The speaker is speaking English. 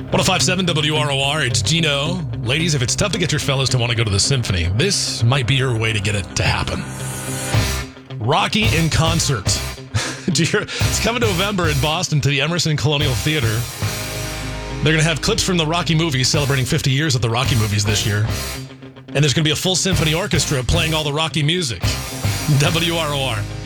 105.7 WROR, it's Gino. Ladies, if it's tough to get your fellas to want to go to the symphony, this might be your way to get it to happen. Rocky in concert. It's coming to November in Boston to the Emerson Colonial Theater. They're going to have clips from the Rocky movies, celebrating 50 years of the Rocky movies this year. And there's going to be a full symphony orchestra playing all the Rocky music. WROR.